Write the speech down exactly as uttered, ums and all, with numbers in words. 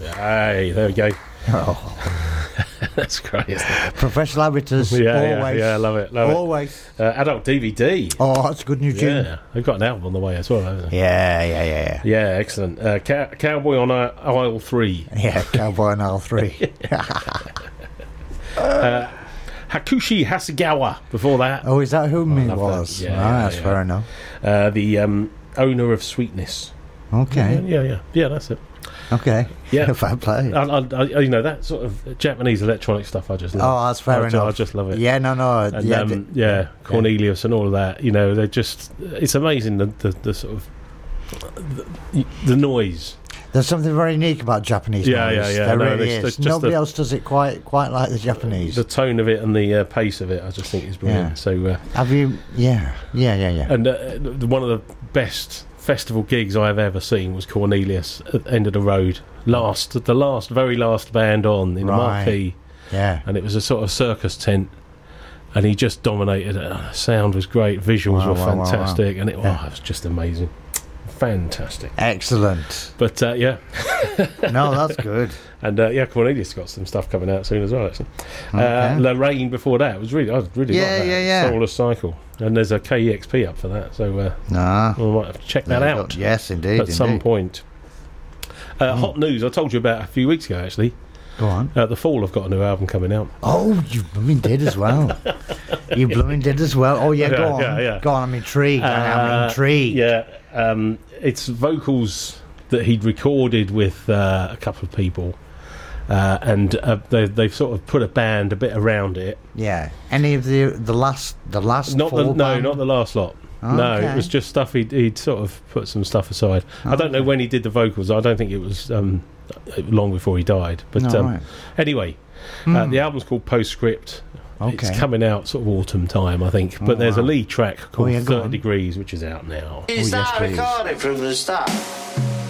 Hey, there we go. Oh. That's great, isn't it? Professional amateurs, Yeah, always. yeah, yeah, love it, love always. it. Uh, adult D V D. Oh, that's a good new tune. Yeah, they've got an album on the way as well, haven't they? Yeah, yeah, yeah. Yeah, excellent. Uh, cow- Cowboy on uh, aisle three. Yeah, Cowboy on aisle three. uh, Hakushi Hasegawa before that. Oh, is that who me love was? that. Yeah, ah, yeah, that's yeah. fair enough. Uh, the um, owner of Sweetness. Okay. Yeah, yeah, yeah, yeah, that's it. Okay. Yeah. Fair play. I, I, I, you know, that sort of Japanese electronic stuff I just love. Oh, that's fair I, enough. I just love it. Yeah, no, no. And, yeah, um, th- yeah, Cornelius and all of that. You know, they're just, it's amazing the, the, the sort of, the, the noise. There's something very unique about Japanese Yeah, noise. yeah, yeah. There No, really there's- is. there's just Nobody the- else does it quite quite like the Japanese. The tone of it and the uh, pace of it, I just think is brilliant. Yeah. So, uh, Have you? Yeah, yeah, yeah, yeah. and uh, the- one of the best festival gigs I've ever seen was Cornelius at the end of the road. Last, the last, very last band on in a Right. marquee, Yeah. and it was a sort of circus tent. And he just dominated it. The sound was great, visuals Wow, were wow, wow, wow. fantastic, and it, Yeah. oh, it was just amazing. Fantastic. Excellent. But uh, yeah, No, that's good. and uh, yeah, Cornelius got some stuff coming out soon as well. Actually, uh, Okay. Lorraine before that was really, I really Yeah, like that. yeah, yeah. Soulless Cycle, and there's a K E X P up for that, so uh, Nah. we might have to check that There you out go. Yes, indeed. at some indeed. point. Uh, Mm. Hot news! I told you about a few weeks ago. Actually, Go on. uh, the Fall have got a new album coming out. Oh, you blooming did as well. You blooming did as well. Oh, yeah, go Yeah, on. yeah, yeah. Go on, I'm intrigued. I'm Uh, intrigued. Yeah, um, it's vocals that he'd recorded with uh, a couple of people, uh, and uh, they, they've sort of put a band a bit around it. Yeah. Any of the the last the last Not the, four no, band? not the last lot. No, Okay. it was just stuff he'd, he'd sort of put some stuff aside. I don't know Okay. when he did the vocals. I don't think it was um, long before he died. But No, um, right. anyway, uh, Hmm. the album's called Postscript. It's Okay. coming out sort of autumn time, I think. But Oh, there's a wow. lead track called yeah, go thirty on. Degrees, which is out now. Oh, yes, Start please. recording from the start.